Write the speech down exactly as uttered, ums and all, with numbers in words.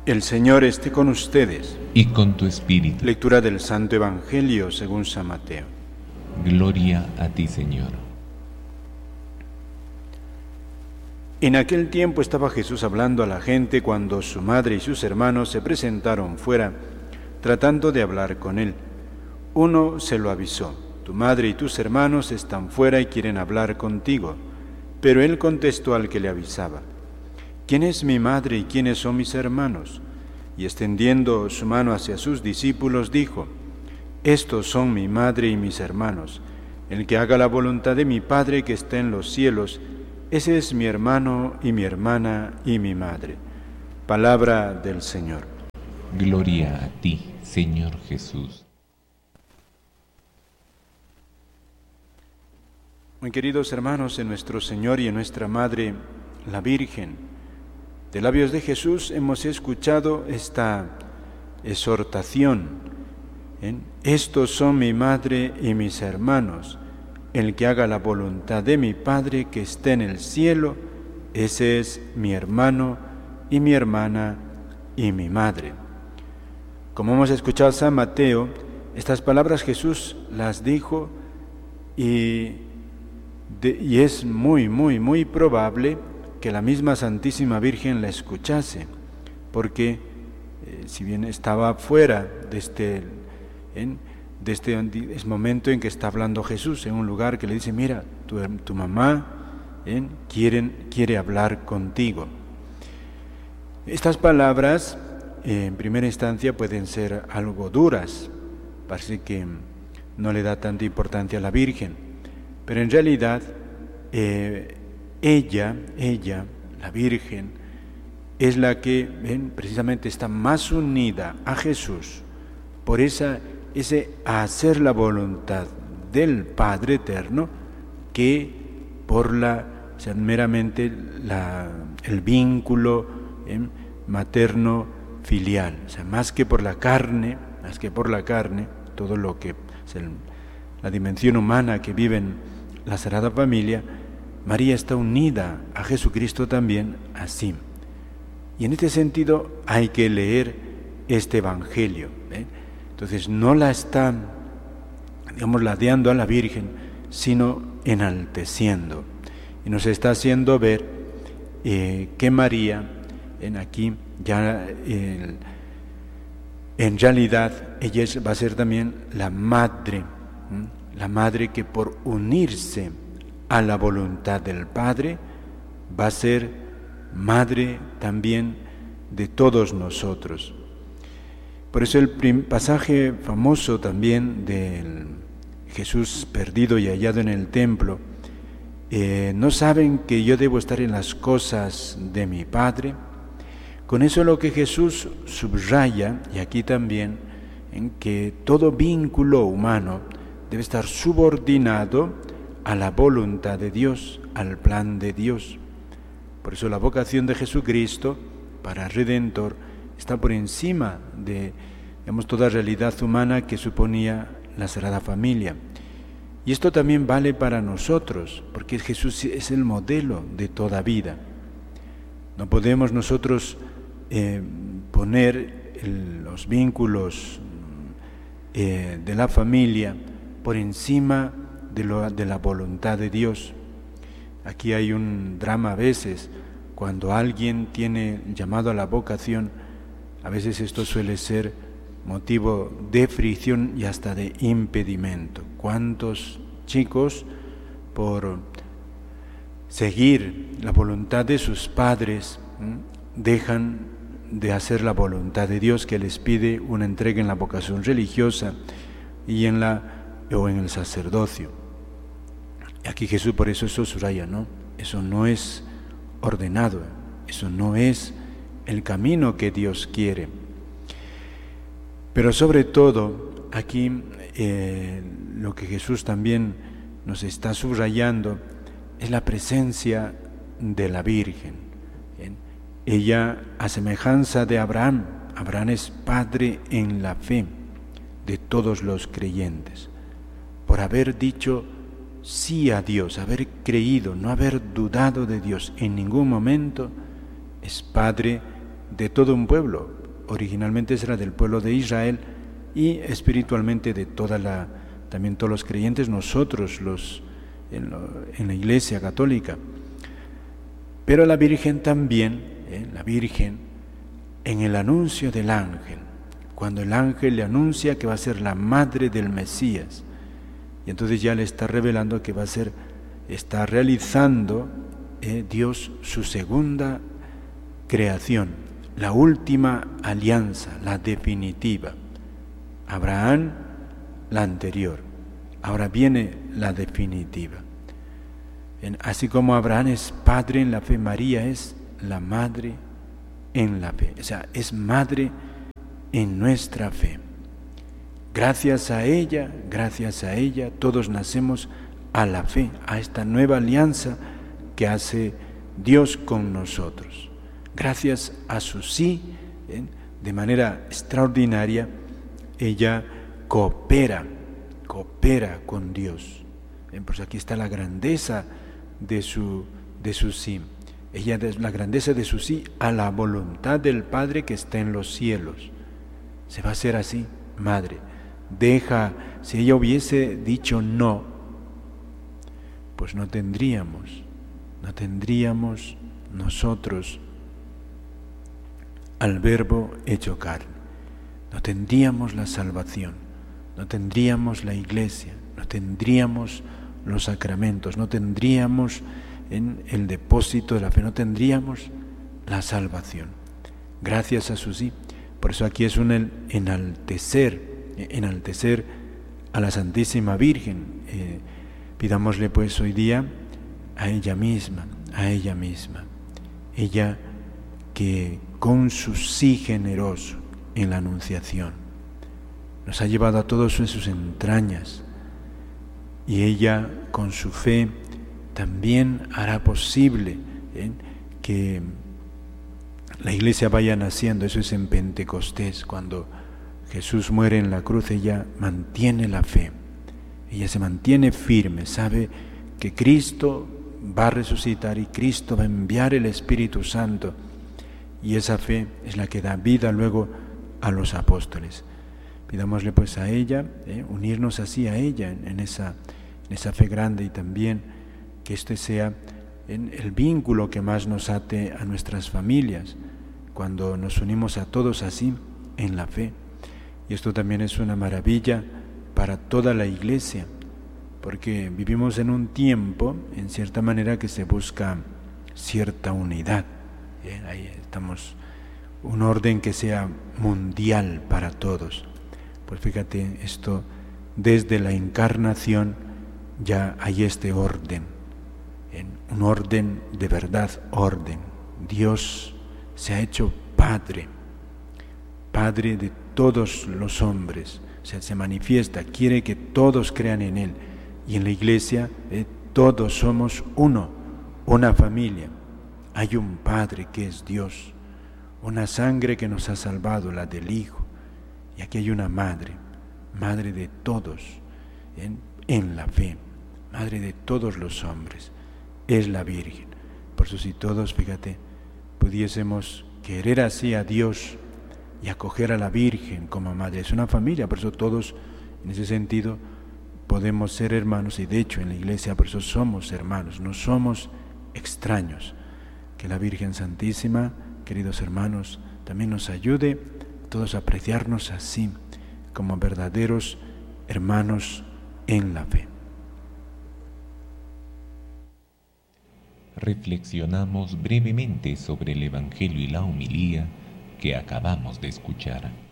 El Señor esté con ustedes. Y con tu espíritu. Lectura del Santo Evangelio según San Mateo. Gloria a ti, Señor. En aquel tiempo estaba Jesús hablando a la gente cuando su madre y sus hermanos se presentaron fuera, tratando de hablar con él. Uno se lo avisó: tu madre y tus hermanos están fuera y quieren hablar contigo. Pero él contestó al que le avisaba: ¿quién es mi madre y quiénes son mis hermanos? Y extendiendo su mano hacia sus discípulos, dijo: estos son mi madre y mis hermanos. El que haga la voluntad de mi Padre que está en los cielos, ese es mi hermano y mi hermana y mi madre. Palabra del Señor. Gloria a ti, Señor Jesús. Muy queridos hermanos, en nuestro Señor y en nuestra Madre, la Virgen, de labios de Jesús hemos escuchado esta exhortación: ¿eh? Estos son mi madre y mis hermanos. El que haga la voluntad de mi Padre que está en el cielo, ese es mi hermano y mi hermana y mi madre. Como hemos escuchado a San Mateo, estas palabras Jesús las dijo y, de, y es muy, muy, muy probable que la misma Santísima Virgen la escuchase, porque eh, si bien estaba fuera de este, en, de este es momento en que está hablando Jesús, en un lugar que le dice: mira, tu, tu mamá eh, quieren, quiere hablar contigo. Estas palabras eh, en primera instancia pueden ser algo duras, parece que no le da tanta importancia a la Virgen, pero en realidad eh, Ella, ella, la Virgen, es la que ¿ven? precisamente está más unida a Jesús por esa, ese hacer la voluntad del Padre Eterno que por la, o sea, meramente la, el vínculo ¿eh? materno filial, o sea, más que por la carne, más que por la carne, todo lo que es el, la dimensión humana que vive en la Sagrada Familia. María está unida a Jesucristo también así. Y en este sentido hay que leer este Evangelio. ¿eh? Entonces no la está, digamos, ladeando a la Virgen, sino enalteciendo. Y nos está haciendo ver eh, que María, en aquí, ya eh, en realidad, ella es, va a ser también la madre, ¿eh? la madre que por unirse a la voluntad del Padre va a ser madre también de todos nosotros. Por eso el prim- pasaje famoso también del Jesús perdido y hallado en el templo, eh, ¿no saben que yo debo estar en las cosas de mi Padre? Con eso lo que Jesús subraya, y aquí también, en que todo vínculo humano debe estar subordinado a la voluntad de Dios, al plan de Dios. Por eso la vocación de Jesucristo para Redentor está por encima de, digamos, toda realidad humana que suponía la Sagrada Familia. Y esto también vale para nosotros, porque Jesús es el modelo de toda vida. No podemos nosotros eh, poner el, los vínculos eh, de la familia por encima De, lo, de la voluntad de Dios. Aquí hay un drama a veces, cuando alguien tiene llamado a la vocación, a veces esto suele ser motivo de fricción y hasta de impedimento. ¿Cuántos chicos, por seguir la voluntad de sus padres, ¿eh? dejan de hacer la voluntad de Dios, que les pide una entrega en la vocación religiosa y en la o en el sacerdocio? Aquí Jesús por eso eso subraya, ¿no? Eso no es ordenado, eso no es el camino que Dios quiere. Pero sobre todo, aquí eh, lo que Jesús también nos está subrayando es la presencia de la Virgen. ¿eh? Ella, a semejanza de Abraham, Abraham es padre en la fe de todos los creyentes, por haber dicho sí a Dios, haber creído, no haber dudado de Dios en ningún momento, es padre de todo un pueblo. Originalmente era del pueblo de Israel y espiritualmente de toda la, también todos los creyentes, nosotros los en, lo, en la Iglesia Católica. Pero la Virgen también, ¿eh? la Virgen, en el anuncio del ángel, cuando el ángel le anuncia que va a ser la madre del Mesías, y entonces ya le está revelando que va a ser, está realizando eh, Dios su segunda creación, la última alianza, la definitiva. Abraham, la anterior, ahora viene la definitiva. En, así como Abraham es padre en la fe, María es la madre en la fe, o sea, es madre en nuestra fe. Gracias a ella, gracias a ella, todos nacemos a la fe, a esta nueva alianza que hace Dios con nosotros. Gracias a su sí, ¿eh? de manera extraordinaria, ella coopera, coopera con Dios. ¿Eh? Pues aquí está la grandeza de su, de su sí. Ella es la grandeza de su sí a la voluntad del Padre que está en los cielos. Se va a hacer así, madre. Deja, si ella hubiese dicho no, pues no tendríamos, no tendríamos nosotros al Verbo hecho carne, no tendríamos la salvación, no tendríamos la Iglesia, no tendríamos los sacramentos, no tendríamos en el depósito de la fe, no tendríamos la salvación. Gracias a su sí. Por eso aquí es un enaltecer, enaltecer a la Santísima Virgen. Eh, pidámosle pues hoy día a ella misma, a ella misma, ella que con su sí generoso en la Anunciación nos ha llevado a todos en sus entrañas, y ella con su fe también hará posible ¿eh? que la Iglesia vaya naciendo. Eso es en Pentecostés, cuando Jesús muere en la cruz, ella mantiene la fe, ella se mantiene firme, sabe que Cristo va a resucitar y Cristo va a enviar el Espíritu Santo, y esa fe es la que da vida luego a los apóstoles. Pidámosle pues a ella, ¿eh? unirnos así a ella en, en, esa, en esa fe grande, y también que este sea en el vínculo que más nos ate a nuestras familias, cuando nos unimos a todos así en la fe. Y esto también es una maravilla para toda la Iglesia, porque vivimos en un tiempo, en cierta manera, que se busca cierta unidad. Bien, ahí estamos, un orden que sea mundial para todos. Pues fíjate, esto desde la encarnación ya hay este orden, en un orden de verdad, orden. Dios se ha hecho Padre, Padre de todos los hombres, o sea, se manifiesta, quiere que todos crean en Él, y en la Iglesia eh, todos somos uno, una familia. Hay un Padre que es Dios, una sangre que nos ha salvado, la del Hijo, y aquí hay una Madre, Madre de todos, en, en la fe, Madre de todos los hombres, es la Virgen. Por eso si todos, fíjate, pudiésemos querer así a Dios y acoger a la Virgen como Madre, es una familia, por eso todos en ese sentido podemos ser hermanos, y de hecho en la Iglesia por eso somos hermanos, no somos extraños. Que la Virgen Santísima, queridos hermanos, también nos ayude a todos a apreciarnos así, como verdaderos hermanos en la fe. Reflexionamos brevemente sobre el Evangelio y la homilía que acabamos de escuchar.